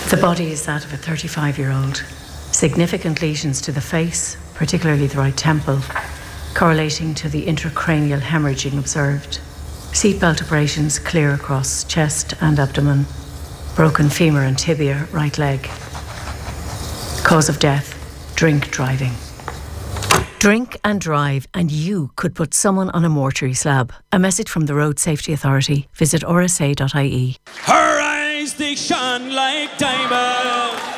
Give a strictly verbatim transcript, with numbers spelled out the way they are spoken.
The body is that of a thirty-five-year-old. Significant lesions to the face, particularly the right temple, correlating to the intracranial hemorrhaging observed. Seatbelt abrasions clear across chest and abdomen. Broken femur and tibia, right leg. Cause of death, drink driving. Drink and drive and you could put someone on a mortuary slab. A message from the Road Safety Authority. Visit r s a dot i e. Her eyes, they shine like diamonds.